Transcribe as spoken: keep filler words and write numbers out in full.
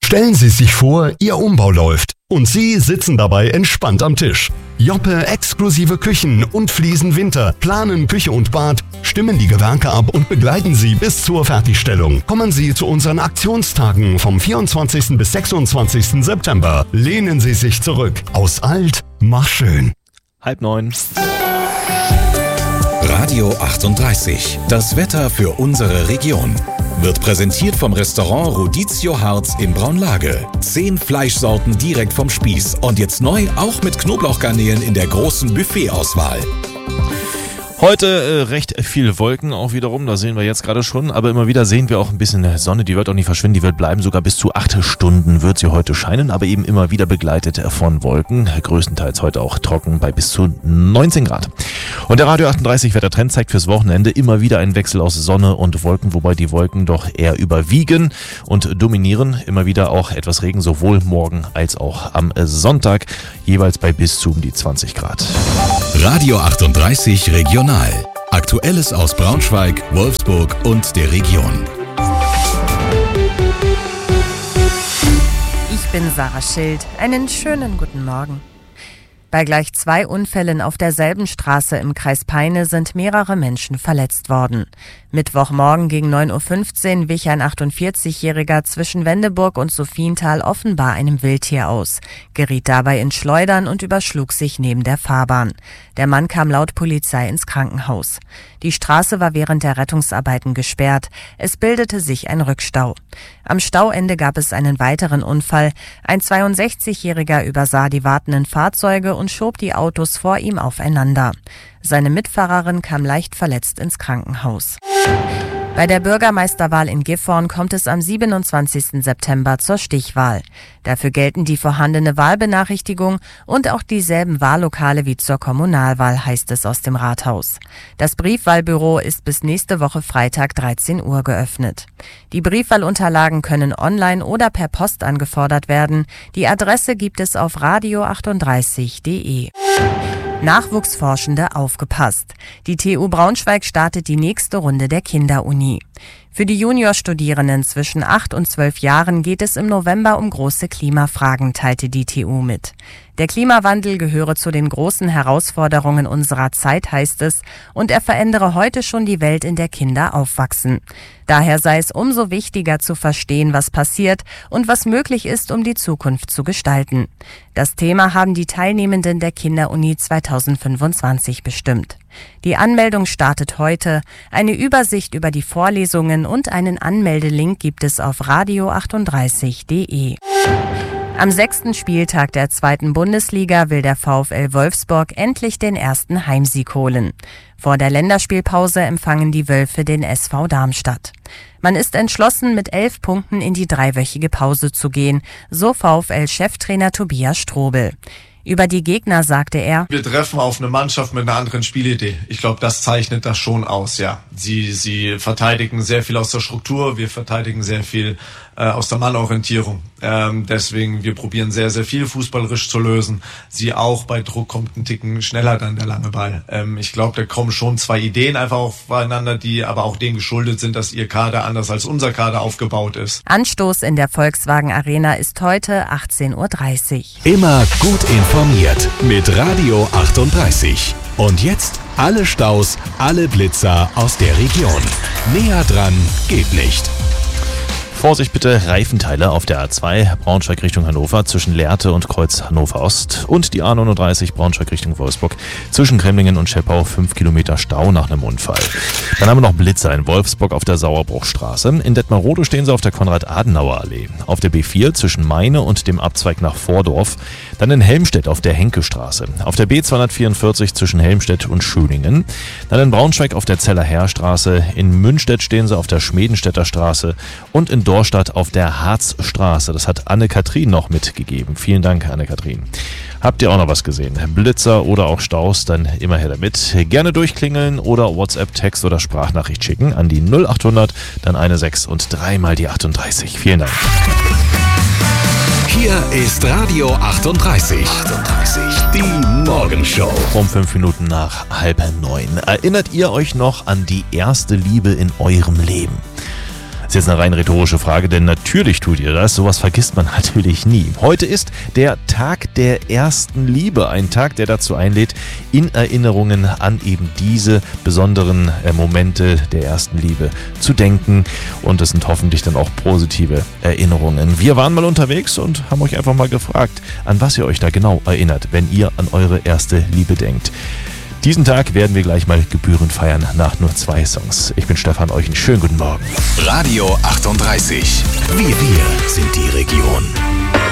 Stellen Sie sich vor, Ihr Umbau läuft und Sie sitzen dabei entspannt am Tisch. Joppe exklusive Küchen und Fliesen Winter planen Küche und Bad, stimmen die Gewerke ab und begleiten Sie bis zur Fertigstellung. Kommen Sie zu unseren Aktionstagen vom vierundzwanzigsten bis sechsundzwanzigsten September. Lehnen Sie sich zurück. Aus alt, mach schön. Halb neun. Radio achtunddreißig. Das Wetter für unsere Region. Wird präsentiert vom Restaurant Rodizio Harz in Braunlage. Zehn Fleischsorten direkt vom Spieß. Und jetzt neu auch mit Knoblauchgarnelen in der großen Buffetauswahl. Heute äh, recht viel Wolken auch wiederum, das sehen wir jetzt gerade schon, aber immer wieder sehen wir auch ein bisschen Sonne, die wird auch nicht verschwinden, die wird bleiben, sogar bis zu acht Stunden wird sie heute scheinen, aber eben immer wieder begleitet von Wolken, größtenteils heute auch trocken bei bis zu neunzehn Grad. Und der Radio achtunddreißig Wettertrend zeigt fürs Wochenende immer wieder einen Wechsel aus Sonne und Wolken, wobei die Wolken doch eher überwiegen und dominieren, immer wieder auch etwas Regen, sowohl morgen als auch am Sonntag, jeweils bei bis zu um die zwanzig Grad. Radio achtunddreißig Regional. Aktuelles aus Braunschweig, Wolfsburg und der Region. Ich bin Sarah Schild. Einen schönen guten Morgen. Bei gleich zwei Unfällen auf derselben Straße im Kreis Peine sind mehrere Menschen verletzt worden. Mittwochmorgen gegen neun Uhr fünfzehn wich ein achtundvierzigjähriger zwischen Wendeburg und Sophienthal offenbar einem Wildtier aus, geriet dabei ins Schleudern und überschlug sich neben der Fahrbahn. Der Mann kam laut Polizei ins Krankenhaus. Die Straße war während der Rettungsarbeiten gesperrt. Es bildete sich ein Rückstau. Am Stauende gab es einen weiteren Unfall. Ein zweiundsechzigjähriger übersah die wartenden Fahrzeuge und schob die Autos vor ihm aufeinander. Seine Mitfahrerin kam leicht verletzt ins Krankenhaus. Bei der Bürgermeisterwahl in Gifhorn kommt es am siebenundzwanzigsten September zur Stichwahl. Dafür gelten die vorhandene Wahlbenachrichtigung und auch dieselben Wahllokale wie zur Kommunalwahl, heißt es aus dem Rathaus. Das Briefwahlbüro ist bis nächste Woche Freitag dreizehn Uhr geöffnet. Die Briefwahlunterlagen können online oder per Post angefordert werden. Die Adresse gibt es auf radio achtunddreißig punkt de. Nachwuchsforschende aufgepasst. Die T U Braunschweig startet die nächste Runde der Kinderuni. Für die Juniorstudierenden zwischen acht und zwölf Jahren geht es im November um große Klimafragen, teilte die T U mit. Der Klimawandel gehöre zu den großen Herausforderungen unserer Zeit, heißt es, und er verändere heute schon die Welt, in der Kinder aufwachsen. Daher sei es umso wichtiger zu verstehen, was passiert und was möglich ist, um die Zukunft zu gestalten. Das Thema haben die Teilnehmenden der Kinderuni zweitausendfünfundzwanzig bestimmt. Die Anmeldung startet heute. Eine Übersicht über die Vorlesungen und einen Anmeldelink gibt es auf radio achtunddreißig punkt de. Am sechsten Spieltag der zweiten Bundesliga will der VfL Wolfsburg endlich den ersten Heimsieg holen. Vor der Länderspielpause empfangen die Wölfe den S V Darmstadt. Man ist entschlossen, mit elf Punkten in die dreiwöchige Pause zu gehen, so VfL-Cheftrainer Tobias Strobel. Über die Gegner sagte er: Wir treffen auf eine Mannschaft mit einer anderen Spielidee. Ich glaube, das zeichnet das schon aus, ja. Sie, sie verteidigen sehr viel aus der Struktur, wir verteidigen sehr viel äh, aus der Mannorientierung. Ähm, deswegen, wir probieren sehr, sehr viel fußballerisch zu lösen. Sie auch, bei Druck kommt ein Ticken schneller dann der lange Ball. Ähm, ich glaube, da kommen schon zwei Ideen einfach aufeinander, die aber auch dem geschuldet sind, dass ihr Kader anders als unser Kader aufgebaut ist. Anstoß in der Volkswagen Arena ist heute achtzehn Uhr dreißig. Immer gut informiert mit Radio achtunddreißig. Und jetzt alle Staus, alle Blitzer aus der Region. Näher dran geht nicht. Vorsicht bitte, Reifenteile auf der A zwei Braunschweig Richtung Hannover zwischen Lehrte und Kreuz Hannover Ost und die A neununddreißig Braunschweig Richtung Wolfsburg zwischen Kremlingen und Scheppau fünf Kilometer Stau nach einem Unfall. Dann haben wir noch Blitzer in Wolfsburg auf der Sauerbruchstraße. In Detmarode stehen sie auf der Konrad-Adenauer-Allee. Auf der B vier zwischen Meine und dem Abzweig nach Vordorf. Dann in Helmstedt auf der Henkestraße. Auf der B zweihundertvierundvierzig zwischen Helmstedt und Schöningen. Dann in Braunschweig auf der Zeller Heerstraße. In Münstedt stehen sie auf der Schmedenstädter Straße und in Dorstadt auf der Harzstraße. Das hat Anne-Kathrin noch mitgegeben. Vielen Dank, Anne-Kathrin. Habt ihr auch noch was gesehen? Blitzer oder auch Staus? Dann immer her damit. Gerne durchklingeln oder WhatsApp, Text oder Sprachnachricht schicken an die null achthundert, dann eine sechs und dreimal die achtunddreißig. Vielen Dank. Hier ist Radio achtunddreißig. achtunddreißig. Die Morgenshow. Um fünf Minuten nach halb neun. Erinnert ihr euch noch an die erste Liebe in eurem Leben? Das ist jetzt eine rein rhetorische Frage, denn natürlich tut ihr das. Sowas vergisst man natürlich nie. Heute ist der Tag der ersten Liebe. Ein Tag, der dazu einlädt, in Erinnerungen an eben diese besonderen äh, Momente der ersten Liebe zu denken. Und es sind hoffentlich dann auch positive Erinnerungen. Wir waren mal unterwegs und haben euch einfach mal gefragt, an was ihr euch da genau erinnert, wenn ihr an eure erste Liebe denkt. Diesen Tag werden wir gleich mal gebührend feiern nach nur zwei Songs. Ich bin Stefan, euch einen schönen guten Morgen. Radio achtunddreißig. Wir, wir sind die Region.